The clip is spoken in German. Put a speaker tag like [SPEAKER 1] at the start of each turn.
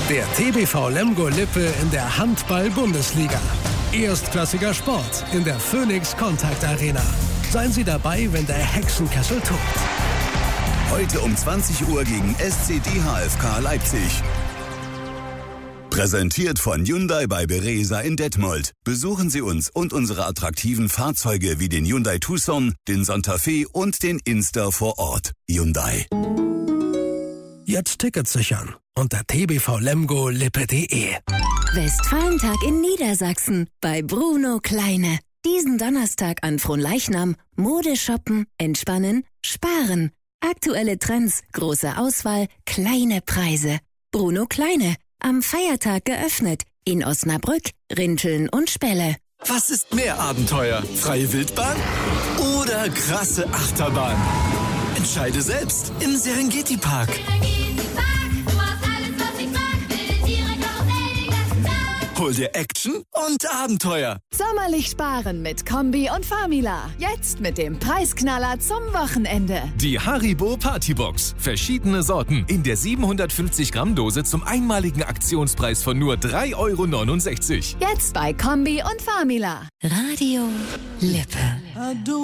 [SPEAKER 1] Der TBV Lemgo Lippe in der Handball-Bundesliga. Erstklassiger Sport in der Phoenix Contact Arena. Seien Sie dabei, wenn der Hexenkessel tobt.
[SPEAKER 2] Heute um 20 Uhr gegen SC DHFK Leipzig. Präsentiert von Hyundai bei Beresa in Detmold. Besuchen Sie uns und unsere attraktiven Fahrzeuge wie den Hyundai Tucson, den Santa Fe und den Insta vor Ort. Hyundai.
[SPEAKER 1] Jetzt Tickets sichern unter tbvlemgolippe.de.
[SPEAKER 3] Westfalentag in Niedersachsen bei Bruno Kleine. Diesen Donnerstag an Fronleichnam Mode shoppen, entspannen, sparen. Aktuelle Trends, große Auswahl, kleine Preise. Bruno Kleine, am Feiertag geöffnet. In Osnabrück, Rinteln und Spelle.
[SPEAKER 4] Was ist mehr Abenteuer? Freie Wildbahn oder krasse Achterbahn? Entscheide selbst im Serengeti Park. Hol dir Action und Abenteuer.
[SPEAKER 5] Sommerlich sparen mit Kombi und Famila. Jetzt mit dem Preisknaller zum Wochenende.
[SPEAKER 6] Die Haribo Partybox. Verschiedene Sorten in der 750 Gramm Dose zum einmaligen Aktionspreis von nur 3,69 €.
[SPEAKER 5] Jetzt bei Kombi und Famila.
[SPEAKER 3] Radio Lippe.